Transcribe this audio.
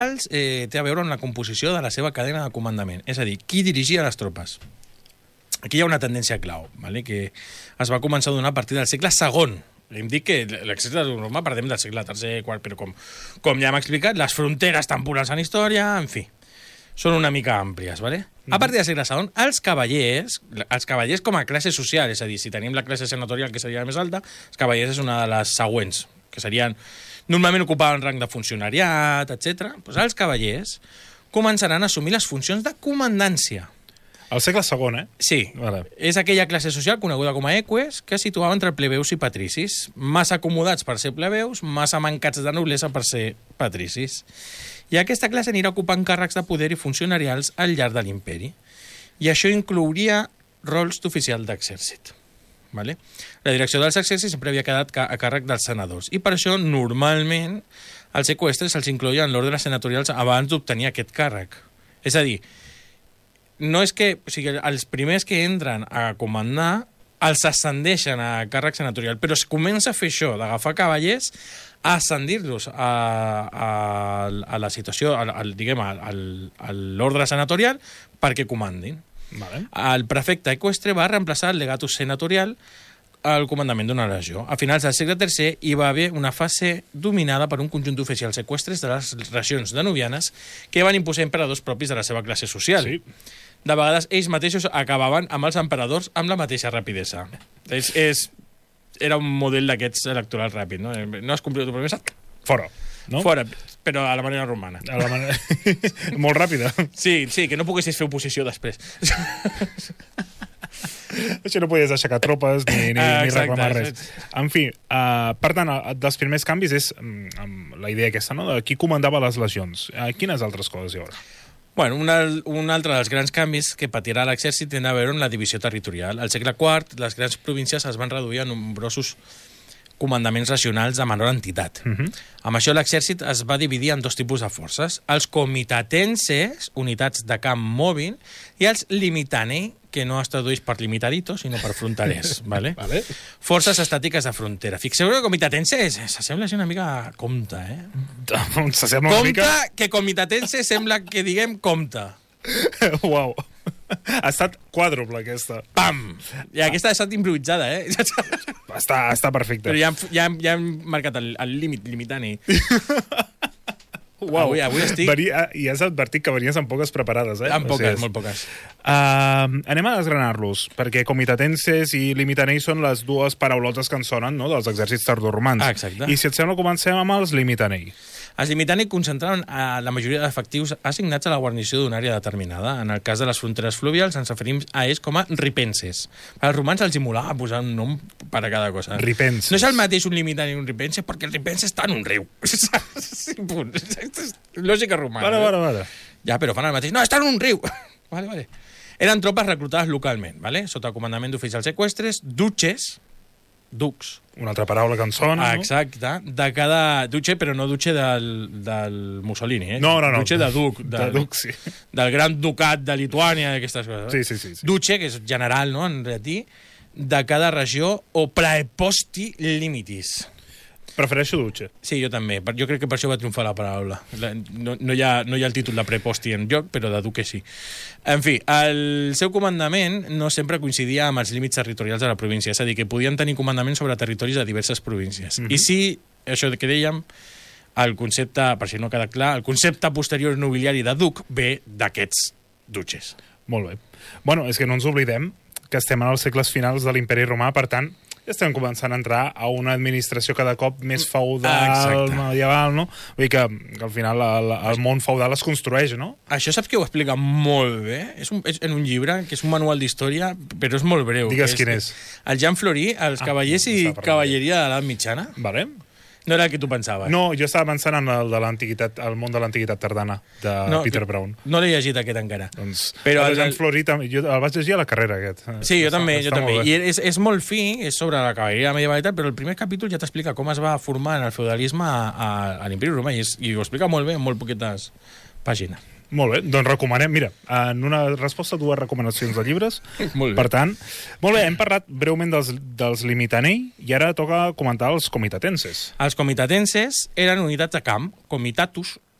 té a veure amb la composició de la seva cadena de comandament, és a dir, qui dirigia les tropes. Aquí hi ha una tendència clau, vale? Que es va començar a donar a partir del segle II. Hem dit que l'exèrcit de Roma parlem del segle III, IV, però com ja hem explicat, les fronteres temporals en història, en fi, són una mica àmplies, ¿vale? A partir del segle II, els cavallers com a classe social, és a dir, si tenim la classe senatorial, que seria la més alta, els cavallers és una de les següents, que serien, normalment ocupaven rang de funcionariat, etc. Doncs els cavallers començaran a assumir les funcions de comandància. Al segle II, eh? Sí, Vale. És aquella classe social coneguda com a eques que es situava entre plebeus i patricis, massa acomodats per ser plebeus, massa mancats de noblesa per ser patricis. I aquesta classe anirà ocupant càrrecs de poder i funcionarials al llarg de l'imperi. I això inclouria rols d'oficial d'exèrcit. Vale? La direcció dels exèrcits sempre havia quedat a càrrec dels senadors, i per això, normalment, els eqüestres se'ls incloïa en l'ordre senatorials abans d'obtenir aquest càrrec. És a dir, no és que, o sigui, els primers que entren a comandar els ascendeixen a càrrec senatorial, però es comença a fer això, d'agafar cavallers, a ascendir-los a la situació, diguem, a l'ordre senatorial perquè comandin. Vale. El prefecte eqüestre va reemplaçar el legatus senatorial al comandament d'una legió. A finals del segle III hi va haver una fase dominada per un conjunt d'oficials eqüestres de les regions danubianes que van imposar emperadors propis de la seva classe social. Sí. De vegades ells mateixos acabaven amb els emperadors amb la mateixa rapidesa. Era un model d'aquests electoral ràpid, no? No has complit la promesa? Fora. No? Fora, però a la manera romana. A la manera... Molt ràpida. Sí, que no poguessis fer oposició després. Això no podies aixecar tropes ni reclamar res. En fi, per tant, dels primers canvis és la idea aquesta, no? De qui comandava les legions. Quines altres coses hi haurà? Bueno, un altre dels grans canvis que patirà l'exèrcit té a veure amb la divisió territorial. Al segle IV, les grans províncies es van reduir a nombrosos comandaments regionals de menor entitat. Amb això l'exèrcit es va dividir en dos tipus de forces. Els comitatenses, unitats de camp mòbil, i els limitanei, que no es tradueix per limitadito, sinó per fronterers. Vale? Vale. Forces estàtiques de frontera. Fixeu que comitatenses s'assembla una mica a compte, eh? S'assembla una mica... Compte, que comitatense sembla que diguem compte. Uau. Ha estat quàdruple, aquesta. Pam! I aquesta ha estat improvisada, eh? Està perfecte. Però ja hem marcat el límit, limitant-hi. Uau. Avui estic... I has advertit que venies amb poques preparades, eh? Amb poques, molt poques. Anem a desgranar-los, perquè comitatenses i limitanei són les dues paraulotes que en sonen, no?, dels exèrcits tardoromans. Exacte. I si et sembla, comencem amb els limitanei. Els limitanei concentraven la majoria d'efectius assignats a la guarnició d'una àrea determinada. En el cas de les fronteres fluvials ens referim a ells com a ripenses. Els romans els molava posar un nom per a cada cosa. Ripenses. No és el mateix un limitanei i un ripense, perquè el ripense està en un riu. Sí, punt. Lògica romana. Vale. Ja, però fan el mateix. No, està en un riu. Vale. Eren tropes reclutades localment, vale? Sota comandament d'oficials eqüestres, ducs. Una altra paraula que en sona, no? Exacte. De cada... Duce, però no duce del Mussolini, eh? No. Duce de duc. De duc, sí. Del gran ducat de Lituània, d'aquestes coses. Sí. Duce, que és general, no?, en llatí, de cada regió, o praeposti limitis. Prefereixo duce. Sí, jo també. Jo crec que per això va triomfar la paraula. No hi ha el títol de preposti en joc, però de duque sí. En fi, el seu comandament no sempre coincidia amb els límits territorials de la província, és a dir, que podien tenir comandament sobre territoris de diverses províncies. I sí, això que dèiem, el concepte, per si no queda clar, el concepte posterior nobiliari de duc ve d'aquests duces. Molt bé. Bueno, és que no ens oblidem que estem en els segles finals de l'Imperi Romà, per tant, ja estem començant a entrar a una administració cada cop més feudal, medieval, no? Vull dir que al final el món feudal es construeix, no? Això saps que ho explica molt bé? És en un llibre, que és un manual d'història, però és molt breu. Digues quin és. El Jean Fleury, els cavallers i cavalleria de l'edat mitjana. Vale. No era el que tu pensaves. No, jo estava pensant en el de l'antiguitat, el món de l'antiguitat tardana, de Peter Brown. No l'he llegit aquest encara. Doncs, però el Jean Fleury, jo el vaig llegir a la carrera, aquest. Sí, jo també. I és molt fi, és sobre la cavalleria medieval i tal, però el primer capítol ja t'explica com es va formar en el feudalisme a l'Imperi Romà, i ho explica molt bé, en molt poquetes pàgines. Molt bé, doncs recomanem. Mira, en una resposta, dues recomanacions de llibres. Molt bé. Per tant, molt bé, hem parlat breument dels limitanei i ara toca comentar els comitatenses. Els comitatenses eren unitats de camp, comitatus,